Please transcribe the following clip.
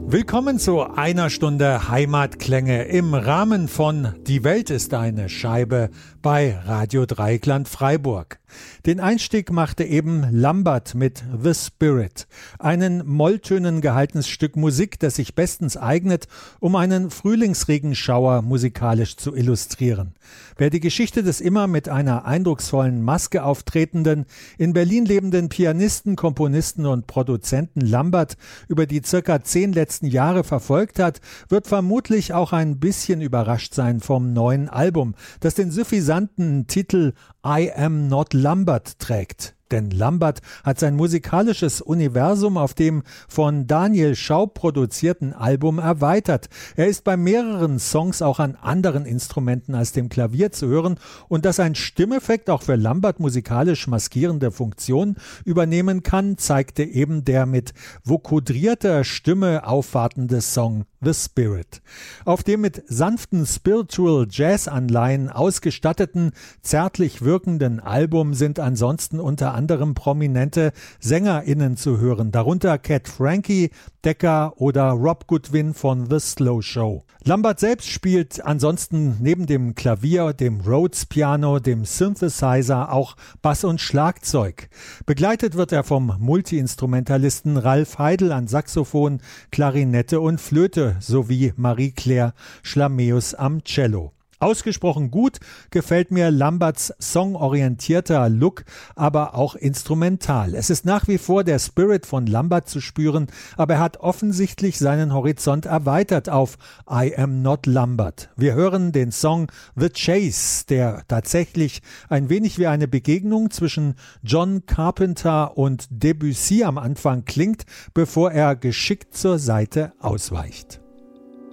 Willkommen zu einer Stunde Heimatklänge im Rahmen von Die Welt ist eine Scheibe bei Radio Dreieckland Freiburg. Den Einstieg machte eben Lambert mit The Spirit, ein Molltönen gehaltenes Stück Musik, das sich bestens eignet, um einen Frühlingsregenschauer musikalisch zu illustrieren. Wer die Geschichte des immer mit einer eindrucksvollen Maske auftretenden, in Berlin lebenden Pianisten, Komponisten und Produzenten Lambert über die circa 10 letzten Jahre verfolgt hat, wird vermutlich auch ein bisschen überrascht sein vom neuen Album, das den suffisanten Titel I Am Not Lambert trägt. Denn Lambert hat sein musikalisches Universum auf dem von Daniel Schaub produzierten Album erweitert. Er ist bei mehreren Songs auch an anderen Instrumenten als dem Klavier zu hören, und dass ein Stimmeffekt auch für Lambert musikalisch maskierende Funktion übernehmen kann, zeigte eben der mit vokodrierter Stimme aufwartende Song The Spirit. Auf dem mit sanften Spiritual Jazz-Anleihen ausgestatteten, zärtlich wirkenden Album sind ansonsten unter anderem prominente SängerInnen zu hören, darunter Cat Frankie, Decca oder Rob Goodwin von The Slow Show. Lambert selbst spielt ansonsten neben dem Klavier, dem Rhodes-Piano, dem Synthesizer auch Bass und Schlagzeug. Begleitet wird er vom Multiinstrumentalisten Ralf Heidel an Saxophon, Klarinette und Flöte sowie Marie-Claire Schlameus am Cello. Ausgesprochen gut gefällt mir Lamberts songorientierter Look, aber auch instrumental. Es ist nach wie vor der Spirit von Lambert zu spüren, aber er hat offensichtlich seinen Horizont erweitert auf I Am Not Lambert. Wir hören den Song The Chase, der tatsächlich ein wenig wie eine Begegnung zwischen John Carpenter und Debussy am Anfang klingt, bevor er geschickt zur Seite ausweicht.